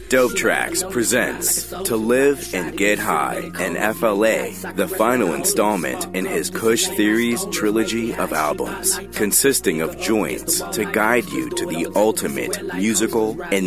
Dope Tracks presents To Live and Get High and FLA, the final installment in his Kush Theories trilogy of albums, consisting of joints to guide you to the ultimate musical and